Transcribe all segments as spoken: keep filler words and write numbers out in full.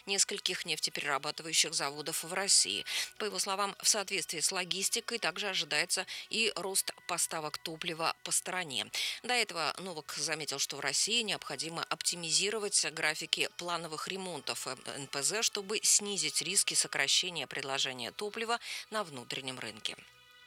нескольких нефтеперерабатывающих заводов в России. По его словам, в соответствии с логистикой также ожидается и рост поставок топлива по стране. До этого Новак заметил, что в России необходимо оптимизировать графики плановых ремонтов эн пэ зэ, чтобы снизить риски сокращения предложения топлива на внутреннем рынке.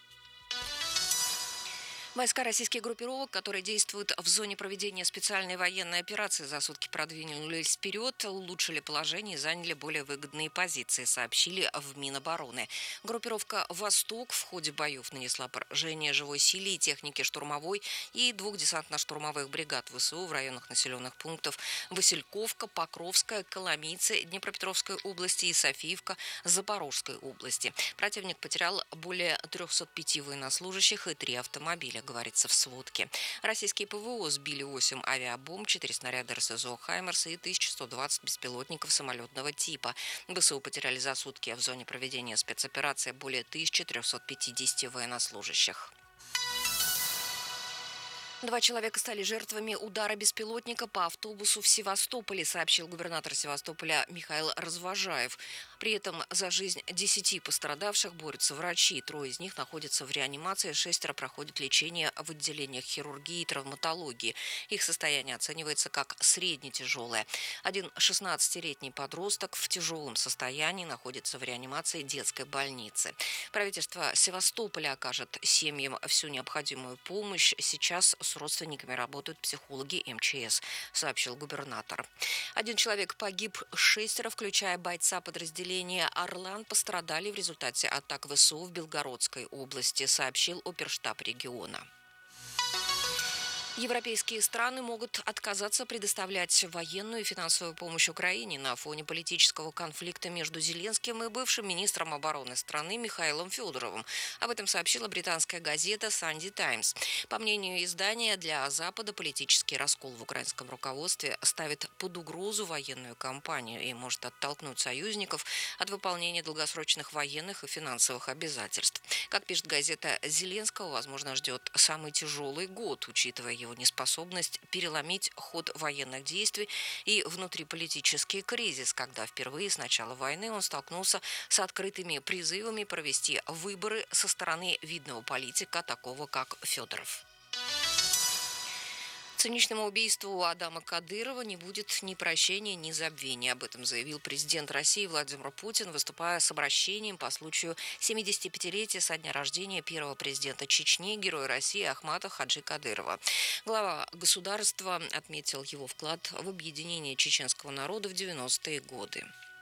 Войска российских группировок, которые действуют в зоне проведения специальной военной операции, за сутки продвинулись вперед, улучшили положение и заняли более выгодные позиции, сообщили в Минобороны. Группировка «Восток» в ходе боев нанесла поражение живой силе и технике штурмовой и двух десантно-штурмовых бригад вэ эс у в районах населенных пунктов Васильковка, Покровская, Коломийцы Днепропетровской области и Софиевка Запорожской области. Противник потерял более трёхсот пяти военнослужащих и три автомобиля, говорится в сводке. Российские пэ вэ о сбили восемь авиабомб, четыре снаряда эр эс зо «Хаймерс» и тысяча сто двадцать беспилотников самолетного типа. вэ эс у потеряли за сутки в зоне проведения спецоперации более тысячи трёхсот пятидесяти военнослужащих. Два человека стали жертвами удара беспилотника по автобусу в Севастополе, сообщил губернатор Севастополя Михаил Развожаев. При этом за жизнь десяти пострадавших борются врачи. Трое из них находятся в реанимации, шестеро проходят лечение в отделениях хирургии и травматологии. Их состояние оценивается как средне-тяжелое. Один шестнадцатилетний подросток в тяжелом состоянии находится в реанимации детской больницы. Правительство Севастополя окажет семьям всю необходимую помощь. Сейчас с родственниками работают психологи эм че эс, сообщил губернатор. Один человек погиб, шестеро, включая бойца подразделения «Орлан», пострадали в результате атак вэ эс у в Белгородской области, сообщил оперштаб региона. Европейские страны могут отказаться предоставлять военную и финансовую помощь Украине на фоне политического конфликта между Зеленским и бывшим министром обороны страны Михаилом Федоровым. Об этом сообщила британская газета «Санди Таймс». По мнению издания, для Запада политический раскол в украинском руководстве ставит под угрозу военную кампанию и может оттолкнуть союзников от выполнения долгосрочных военных и финансовых обязательств. Как пишет газета, Зеленского, возможно, ждет самый тяжелый год, учитывая его неспособность переломить ход военных действий и внутриполитический кризис, когда впервые с начала войны он столкнулся с открытыми призывами провести выборы со стороны видного политика, такого как Федоров. Циничному убийству Адама Кадырова не будет ни прощения, ни забвения. Об этом заявил президент России Владимир Путин, выступая с обращением по случаю семидесятипятилетия со дня рождения первого президента Чечни, героя России Ахмата Хаджи Кадырова. Глава государства отметил его вклад в объединение чеченского народа в девяностые годы.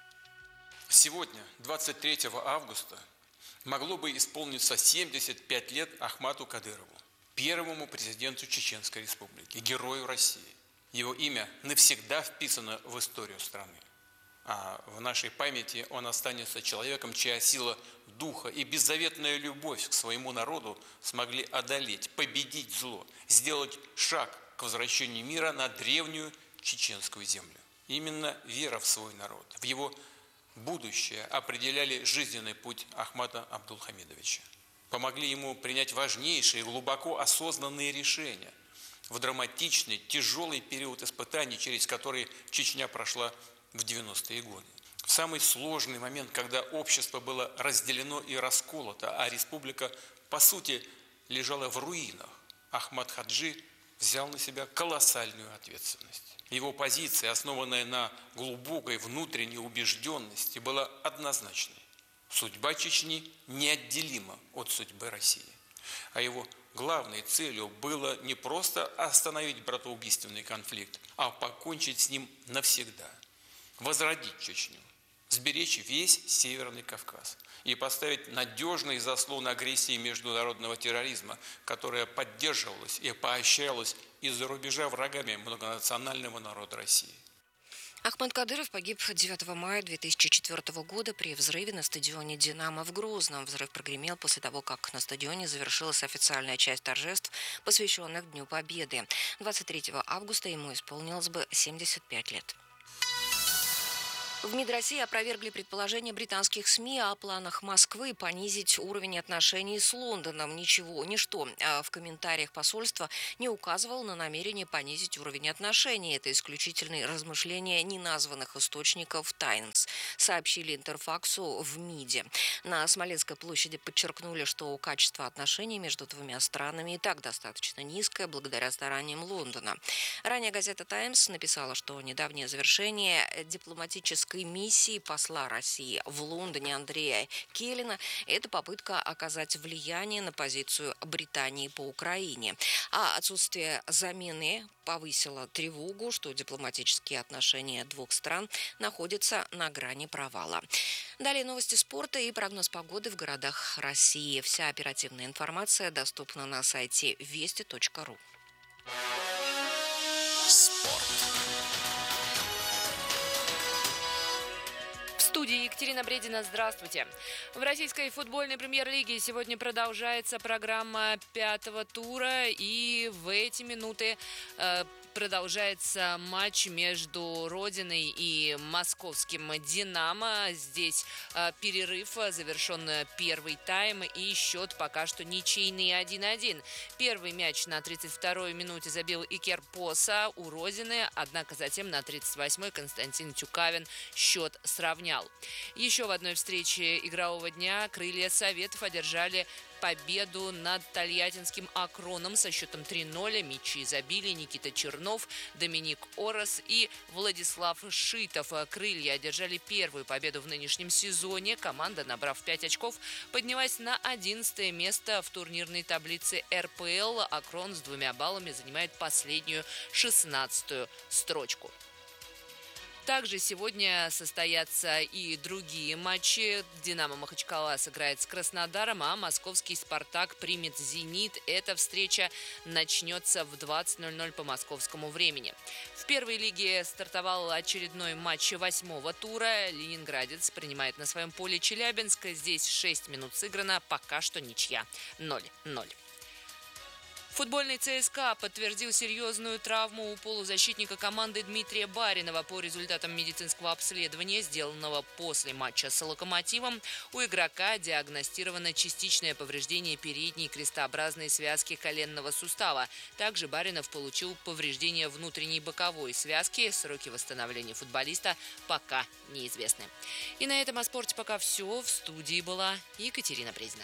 Сегодня, двадцать третьего августа, могло бы исполниться семьдесят пять лет Ахмату Кадырову, первому президенту Чеченской Республики, герою России. Его имя навсегда вписано в историю страны. А в нашей памяти он останется человеком, чья сила духа и беззаветная любовь к своему народу смогли одолеть, победить зло, сделать шаг к возвращению мира на древнюю чеченскую землю. Именно вера в свой народ, в его будущее определяли жизненный путь Ахмата Абдулхамидовича. Помогли ему принять важнейшие, глубоко осознанные решения в драматичный, тяжелый период испытаний, через который Чечня прошла в девяностые годы. В самый сложный момент, когда общество было разделено и расколото, а республика, по сути, лежала в руинах, Ахмат Хаджи взял на себя колоссальную ответственность. Его позиция, основанная на глубокой внутренней убежденности, была однозначной. Судьба Чечни неотделима от судьбы России. А его главной целью было не просто остановить братоубийственный конфликт, а покончить с ним навсегда. Возродить Чечню, сберечь весь Северный Кавказ и поставить надежный заслон агрессии международного терроризма, которая поддерживалась и поощрялась из-за рубежа врагами многонационального народа России. Ахмат Кадыров погиб девятого мая две тысячи четвёртого года при взрыве на стадионе «Динамо» в Грозном. Взрыв прогремел после того, как на стадионе завершилась официальная часть торжеств, посвященных Дню Победы. двадцать третьего августа ему исполнилось бы семьдесят пять лет. В МИД России опровергли предположение британских СМИ о планах Москвы понизить уровень отношений с Лондоном. Ничего, ничто в комментариях посольства не указывал на намерение понизить уровень отношений. Это исключительные размышления неназванных источников «Таймс», сообщили Интерфаксу в МИДе. На Смоленской площади подчеркнули, что качество отношений между двумя странами и так достаточно низкое благодаря стараниям Лондона. Ранее газета «Таймс» написала, что недавнее завершение дипломатической миссии посла России в Лондоне Андрея Келлина – это попытка оказать влияние на позицию Британии по Украине. А отсутствие замены повысило тревогу, что дипломатические отношения двух стран находятся на грани провала. Далее новости спорта и прогноз погоды в городах России. Вся оперативная информация доступна на сайте вести точка ру. В студии Екатерина Бредина. Здравствуйте. В российской футбольной премьер-лиге сегодня продолжается программа пятого тура, и в эти минуты э, продолжается матч между Родиной и московским «Динамо». Здесь э, перерыв, завершен первый тайм, и счет пока что ничейный один-один. Первый мяч на тридцать второй минуте забил Икер Поса у Родины, однако затем на тридцать восьмой Константин Тюкавин счет сравнял. Еще в одной встрече игрового дня «Крылья Советов» одержали победу над тольяттинским «Акроном» со счетом три ноль. Мячи забили Никита Чернов, Доминик Орос и Владислав Шитов. «Крылья» одержали первую победу в нынешнем сезоне. Команда, набрав пять очков, поднялась на одиннадцатое место в турнирной таблице эр пэ эл. «Акрон» с двумя баллами занимает последнюю шестнадцатую строчку. Также сегодня состоятся и другие матчи. «Динамо» Махачкала сыграет с Краснодаром, а московский «Спартак» примет «Зенит». Эта встреча начнется в двадцать ноль ноль по московскому времени. В первой лиге стартовал очередной матч восьмого тура. Ленинградец принимает на своем поле Челябинск. Здесь шесть минут сыграно, пока что ничья ноль ноль. Футбольный ЦСКА подтвердил серьезную травму у полузащитника команды Дмитрия Баринова. По результатам медицинского обследования, сделанного после матча с «Локомотивом», у игрока диагностировано частичное повреждение передней крестообразной связки коленного сустава. Также Баринов получил повреждение внутренней боковой связки. Сроки восстановления футболиста пока неизвестны. И на этом о спорте пока все. В студии была Екатерина Бредина.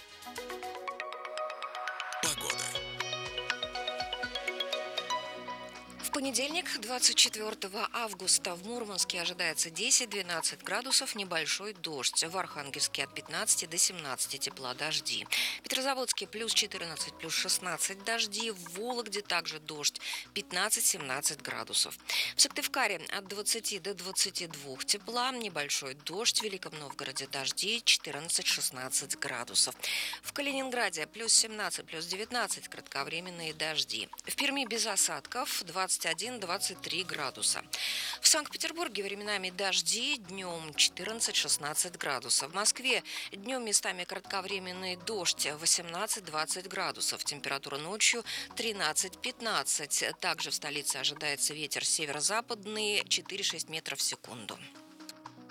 В понедельник, двадцать четвёртого августа, в Мурманске ожидается десять-двенадцать градусов, небольшой дождь. В Архангельске от пятнадцати до семнадцати тепла, дожди. В Петрозаводске плюс четырнадцать, плюс шестнадцать дожди. В Вологде также дождь, пятнадцать-семнадцать градусов. В Сыктывкаре от двадцати до двадцати двух тепла, небольшой дождь. В Великом Новгороде дожди, четырнадцать-шестнадцать градусов. В Калининграде плюс семнадцать, плюс девятнадцать, кратковременные дожди. В Перми без осадков, двадцать один - двадцать три градуса. В Санкт-Петербурге временами дожди, днем четырнадцать-шестнадцать градусов. В Москве днем местами кратковременный дождь, восемнадцать - двадцать градусов. Температура ночью тринадцать - пятнадцать. Также в столице ожидается ветер северо-западный четыре-шесть метров в секунду.